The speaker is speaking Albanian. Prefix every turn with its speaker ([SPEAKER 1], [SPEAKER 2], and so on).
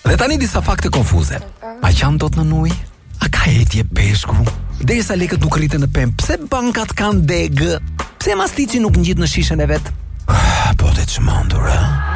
[SPEAKER 1] Dhe tani disa fakte konfuze. A qan dot në ujë? A ka etje peshku? Derisa lekët nuk rriten në pemë, pse bankat kanë degë? Pse mastici nuk ngjit në shishën e vet? Po të çmendur,